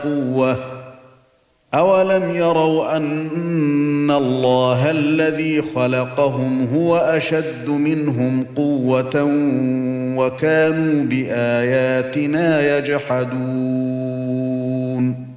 قوة أولم يروا أن الله الذي خلقهم هو أشد منهم قوة وكانوا بآياتنا يجحدون